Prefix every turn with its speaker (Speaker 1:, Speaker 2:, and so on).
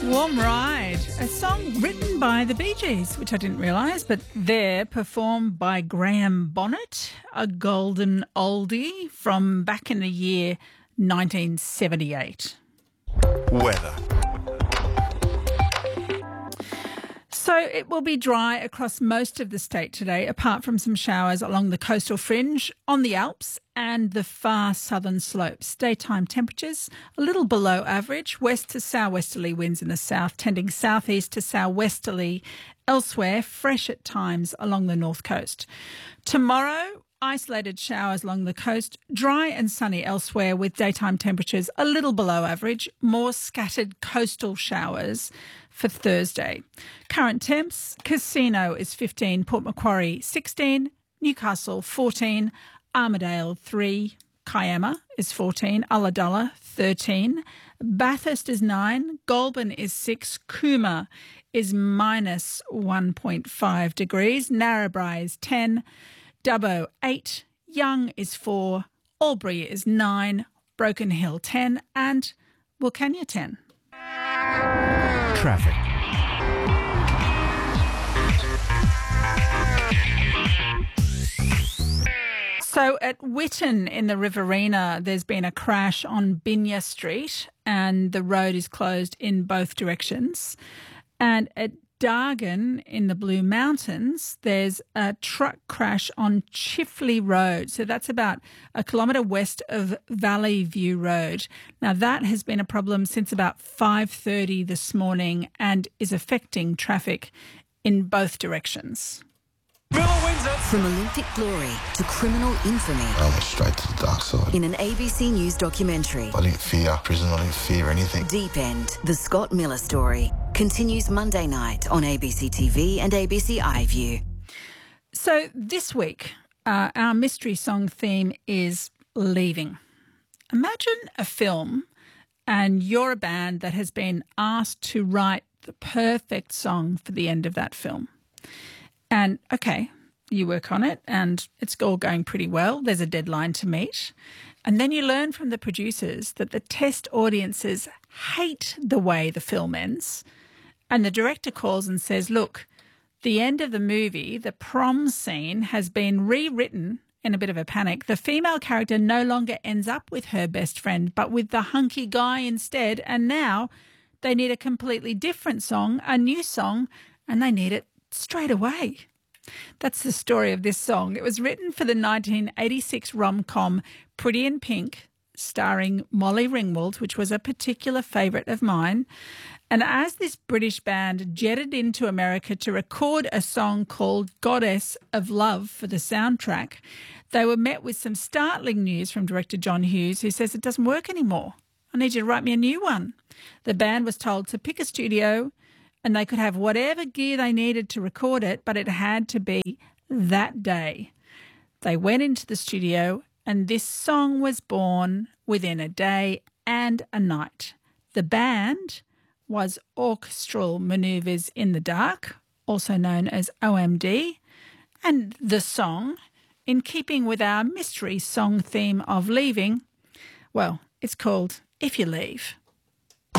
Speaker 1: Warm Ride, a song written by the Bee Gees, which I didn't realise, but there performed by Graham Bonnet, a golden oldie from back in the year 1978.
Speaker 2: Weather.
Speaker 1: So it will be dry across most of the state today, apart from some showers along the coastal fringe, on the Alps and the far southern slopes. Daytime temperatures a little below average, west to southwesterly winds in the south, tending southeast to southwesterly elsewhere, fresh at times along the north coast. Tomorrow, isolated showers along the coast, dry and sunny elsewhere with daytime temperatures a little below average, more scattered coastal showers for Thursday. Current temps, Casino is 15, Port Macquarie 16, Newcastle 14, Armidale 3, Kiama is 14, Ulladulla 13, Bathurst is 9, Goulburn is 6, Cooma is minus 1.5 degrees, Narrabri is 10, Dubbo 8, Young is 4, Albury is 9, Broken Hill 10 and Wilcannia 10.
Speaker 2: Traffic.
Speaker 1: So at Whitton in the Riverina, there's been a crash on Binya Street and the road is closed in both directions. And at Dargan in the Blue Mountains, there's a truck crash on Chifley Road. So that's about a kilometre west of Valley View Road. Now that has been a problem since about 5:30 this morning and is affecting traffic in both directions.
Speaker 3: From Olympic glory to criminal infamy.
Speaker 4: I went straight to the dark side.
Speaker 3: In an ABC News documentary.
Speaker 4: I didn't fear prison, I didn't fear anything.
Speaker 3: Deep End, the Scott Miller story, continues Monday night on ABC TV and ABC iView.
Speaker 1: So this week, our mystery song theme is leaving. Imagine a film and you're a band that has been asked to write the perfect song for the end of that film. And, okay, you work on it and it's all going pretty well. There's a deadline to meet. And then you learn from the producers that the test audiences hate the way the film ends. And the director calls and says, look, the end of the movie, the prom scene, has been rewritten in a bit of a panic. The female character no longer ends up with her best friend, but with the hunky guy instead. And now they need a completely different song, a new song, and they need it straight away. That's the story of this song. It was written for the 1986 rom-com Pretty in Pink, starring Molly Ringwald, which was a particular favourite of mine. And as this British band jetted into America to record a song called Goddess of Love for the soundtrack, they were met with some startling news from director John Hughes, who says it doesn't work anymore. I need you to write me a new one. The band was told to pick a studio and they could have whatever gear they needed to record it, but it had to be that day. They went into the studio and this song was born within a day and a night. The band was Orchestral Manoeuvres in the Dark, also known as OMD, and the song, in keeping with our mystery song theme of leaving, well, it's called If You Leave.